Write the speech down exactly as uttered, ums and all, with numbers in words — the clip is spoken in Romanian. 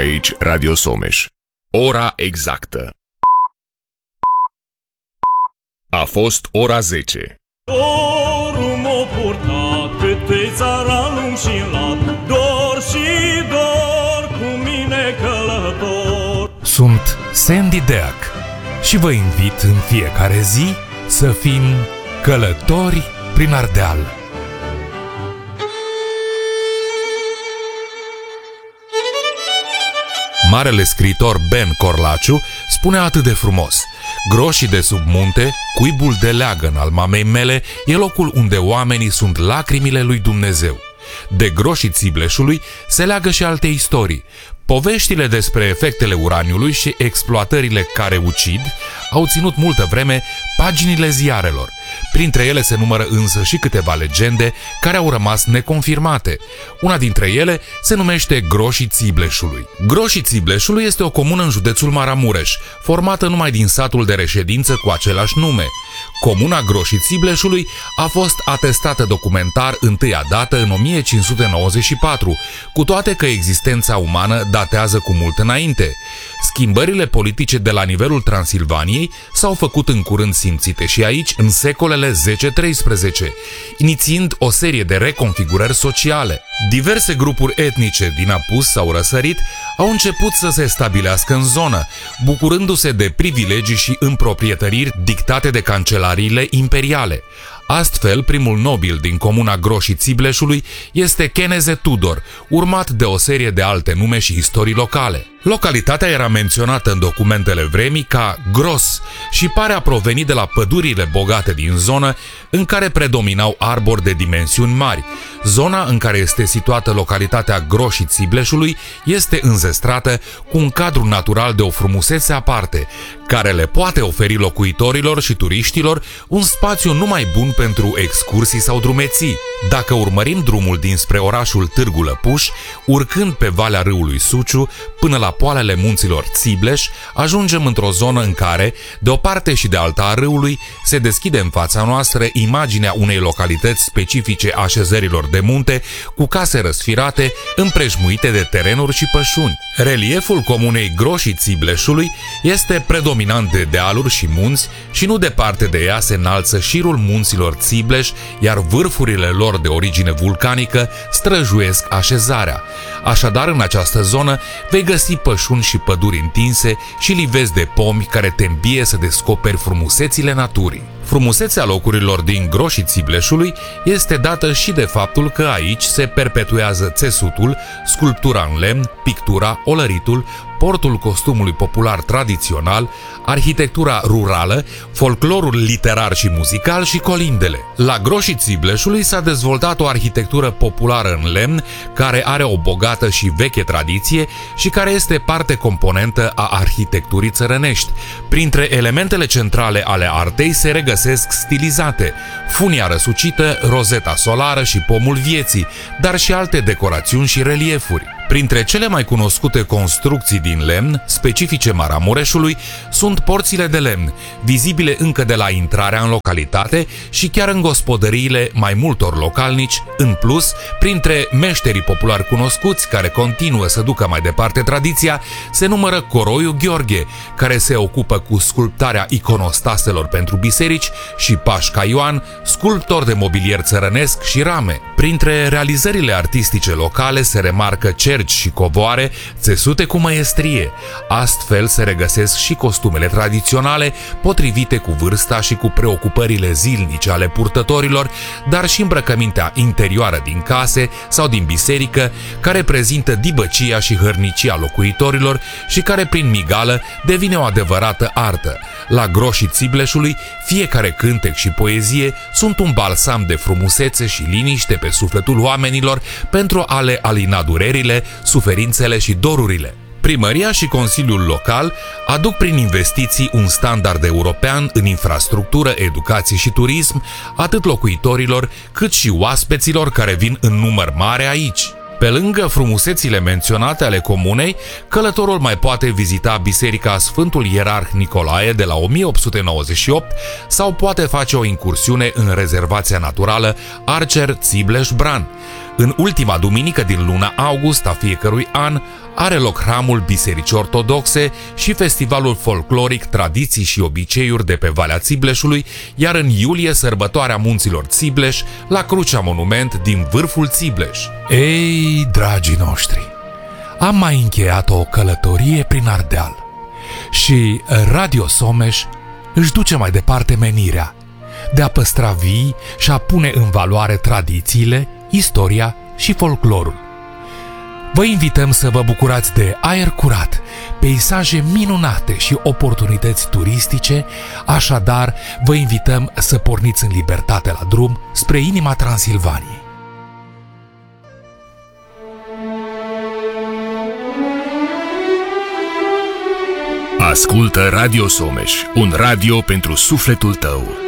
Aici Radio Someș. Ora exactă. A fost ora zece. Dorul m-o purta câte țaranul și lat, dor și dor cu mine călător. Sunt Sandy Deac și vă invit în fiecare zi să fim călători prin Ardeal. Marele scriitor Ben Corlaciu spunea atât de frumos: groșii de sub munte, cuibul de leagăn al mamei mele, e locul unde oamenii sunt lacrimile lui Dumnezeu. De groșii Țibleșului se leagă și alte istorii. Poveștile despre efectele uraniului și exploatările care ucid au ținut multă vreme paginile ziarelor. Printre ele se numără însă și câteva legende care au rămas neconfirmate. Una dintre ele se numește Groșii Țibleșului. Groșii Țibleșului este o comună în județul Maramureș, formată numai din satul de reședință cu același nume. Comuna Groșii Țibleșului a fost atestată documentar întâia dată în o mie cinci sute nouăzeci și patru, cu toate că existența umană datează cu mult înainte. Schimbările politice de la nivelul Transilvaniei s-au făcut în curând simțite și aici, în secolele zece treisprezece, inițiind o serie de reconfigurări sociale. Diverse grupuri etnice din apus sau răsărit au început să se stabilească în zonă, bucurându-se de privilegii și împroprietăriri dictate de cancelariile imperiale. Astfel, primul nobil din comuna Groșii Țibleșului este Cheneze Tudor, urmat de o serie de alte nume și istorii locale. Localitatea era menționată în documentele vremii ca Gros și pare a proveni de la pădurile bogate din zonă, în care predominau arbori de dimensiuni mari. Zona în care este situată localitatea Groșii Țibleșului este înzestrată cu un cadru natural de o frumusețe aparte, care le poate oferi locuitorilor și turiștilor un spațiu numai bun pentru excursii sau drumeții. Dacă urmărim drumul dinspre orașul Târgu Lăpuș, urcând pe valea râului Suciu până la poalele munților Țibleș, ajungem într-o zonă în care, de o parte și de alta a râului, se deschide în fața noastră imaginea unei localități specifice așezărilor de munte, cu case răsfirate, împrejmuite de terenuri și pășuni. Relieful comunei Groșii Țibleșului este predominant de dealuri și munți și nu departe de ea se înalță șirul munților Țibleș, iar vârfurile lor de origine vulcanică străjuiesc așezarea. Așadar, în această zonă vei găsi pășuni și păduri întinse și livezi de pomi care te îmbie să descoperi frumusețile naturii. Frumusețea locurilor din Groșii Țibleșului este dată și de faptul că aici se perpetuează țesutul, sculptura în lemn, pictura, olăritul, portul costumului popular tradițional, arhitectura rurală, folclorul literar și muzical și colindele. La Groșii Țibleșului s-a dezvoltat o arhitectură populară în lemn, care are o bogată și veche tradiție și care este parte componentă a arhitecturii țărănești. Printre elementele centrale ale artei se regăsesc stilizate, funia răsucită, rozeta solară și pomul vieții, dar și alte decorațiuni și reliefuri. Printre cele mai cunoscute construcții din lemn, specifice Maramureșului, sunt porțile de lemn, vizibile încă de la intrarea în localitate și chiar în gospodăriile mai multor localnici. În plus, printre meșterii populari cunoscuți care continuă să ducă mai departe tradiția, se numără Coroiu Gheorghe, care se ocupă cu sculptarea iconostaselor pentru biserici, și Pașca Ioan, sculptor de mobilier țărănesc și rame. Printre realizările artistice locale se remarcă cerci și covoare țesute cu măiestrie. Astfel se regăsesc și costumele tradiționale, potrivite cu vârsta și cu preocupările zilnice ale purtătorilor, dar și îmbrăcămintea interioară din case sau din biserică, care prezintă dibăcia și hărnicia locuitorilor și care prin migală devine o adevărată artă. La Groșii Țibleșului, fiecare cântec și poezie sunt un balsam de frumusețe și liniște pe sufletul oamenilor pentru a le alina durerile, suferințele și dorurile. Primăria și Consiliul Local aduc prin investiții un standard european în infrastructură, educație și turism, atât locuitorilor cât și oaspeților care vin în număr mare aici. Pe lângă frumusețile menționate ale comunei, călătorul mai poate vizita Biserica Sfântul Ierarh Nicolae de la o mie opt sute nouăzeci și opt sau poate face o incursiune în rezervația naturală Arcer Țibleș-Bran. În ultima duminică din luna august a fiecărui an are loc hramul Bisericii Ortodoxe și festivalul folcloric Tradiții și Obiceiuri de pe Valea Țibleșului, iar în iulie sărbătoarea Munților Țibleș la Crucea Monument din Vârful Țibleș. Ei, dragii noștri, am mai încheiat o călătorie prin Ardeal și Radio Someș își duce mai departe menirea de a păstra vii și a pune în valoare tradițiile, istoria și folclorul. Vă invităm să vă bucurați de aer curat, peisaje minunate și oportunități turistice, așadar vă invităm să porniți în libertate la drum spre inima Transilvaniei. Ascultă Radio Someș, un radio pentru sufletul tău.